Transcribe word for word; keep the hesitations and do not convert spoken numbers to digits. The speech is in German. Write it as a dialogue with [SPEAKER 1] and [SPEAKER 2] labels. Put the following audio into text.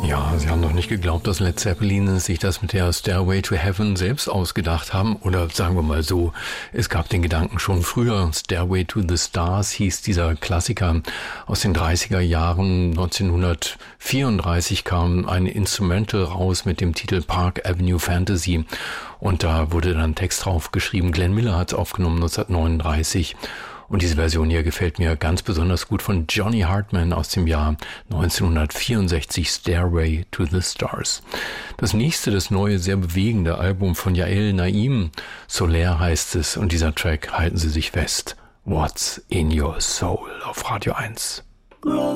[SPEAKER 1] Ja, Sie haben doch nicht geglaubt, dass Led Zeppelin sich das mit der Stairway to Heaven selbst ausgedacht haben? Oder sagen wir mal so, es gab den Gedanken schon früher. Stairway to the Stars hieß dieser Klassiker aus den dreißiger Jahren. neunzehnhundertvierunddreißig kam ein Instrumental raus mit dem Titel Park Avenue Fantasy. Und da wurde dann Text drauf geschrieben. Glenn Miller hat es aufgenommen neunzehnhundertneununddreißig. Und diese Version hier gefällt mir ganz besonders gut von Johnny Hartman aus dem Jahr neunzehnhundertvierundsechzig, Stairway to the Stars. Das nächste, das neue, sehr bewegende Album von Yael Naim, Solaire heißt es, und dieser Track, halten Sie sich fest, What's in Your Soul auf Radio eins.